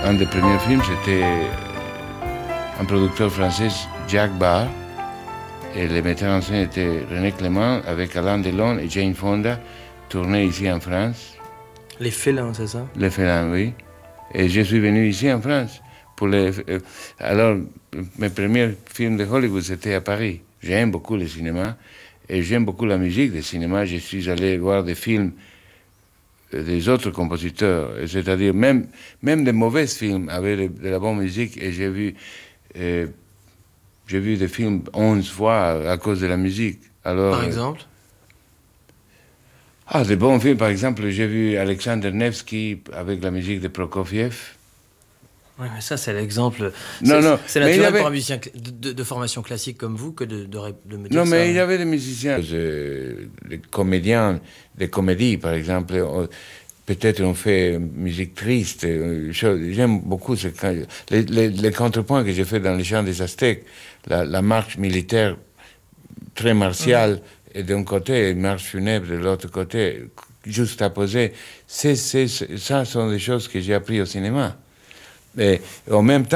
un des premiers films, c'était un producteur français, Jacques Barr, et les metteurs en scène étaient René Clément avec Alain Delon et Jane Fonda, tourné ici en France. Les Félins, c'est ça? Les Félins, oui. Et je suis venu ici en France. Alors, mes premiers films de Hollywood, c'était à Paris. J'aime beaucoup le cinéma et j'aime beaucoup la musique du cinéma. Je suis allé voir des films des autres compositeurs, c'est-à-dire même des mauvais films avec de la bonne musique, et j'ai vu des films 11 fois à cause de la musique. Alors, par exemple des bons films, par exemple, j'ai vu Alexander Nevsky avec la musique de Prokofiev. Oui, mais ça, c'est l'exemple. Non, c'est naturel pour un musicien de formation classique comme vous que de me dire ça. Non, mais il y avait des musiciens, des comédiens, des comédies, par exemple. Peut-être on fait musique triste. J'aime beaucoup les contrepoints que j'ai fait dans les chants des Aztèques. La marche militaire très martiale, et d'un côté, une marche funèbre de l'autre côté, juste à poser. Ça sont des choses que j'ai appris au cinéma. Et en même temps,